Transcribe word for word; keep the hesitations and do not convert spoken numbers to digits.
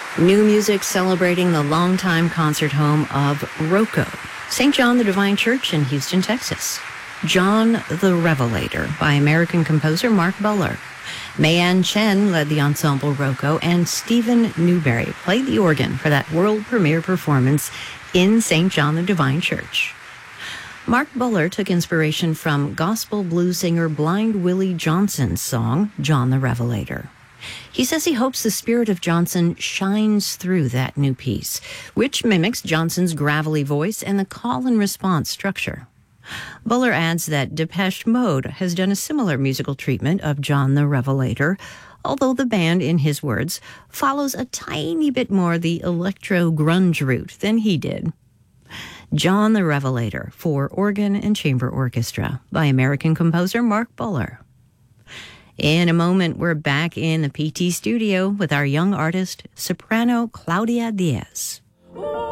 New music celebrating the longtime concert home of Rocco, Saint John the Divine Church in Houston, Texas. John the Revelator by American composer Mark Buller. Mayan Chen led the ensemble Rocco, and Stephen Newberry played the organ for that world premiere performance in Saint John the Divine Church. Mark Buller took inspiration from gospel blues singer Blind Willie Johnson's song, John the Revelator. He says he hopes the spirit of Johnson shines through that new piece, which mimics Johnson's gravelly voice and the call and response structure. Buller adds that Depeche Mode has done a similar musical treatment of John the Revelator, although the band, in his words, follows a tiny bit more the electro-grunge route than he did. John the Revelator for organ and chamber orchestra by American composer Mark Buller. In a moment, we're back in the P T studio with our young artist, soprano Claudia Diaz.